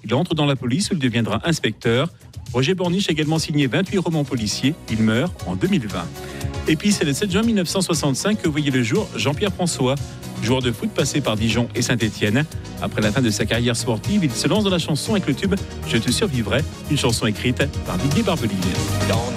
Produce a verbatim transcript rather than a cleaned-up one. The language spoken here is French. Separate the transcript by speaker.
Speaker 1: Il entre dans la police où il deviendra inspecteur. Roger Borniche a également signé vingt-huit romans policiers. Il meurt en deux mille vingt. Et puis c'est le sept juin mille neuf cent soixante-cinq que voyait le jour Jean-Pierre François. Joueur de foot passé par Dijon et Saint-Étienne. Après la fin de sa carrière sportive, il se lance dans la chanson avec le tube « Je te survivrai », une chanson écrite par Didier Barbelivien.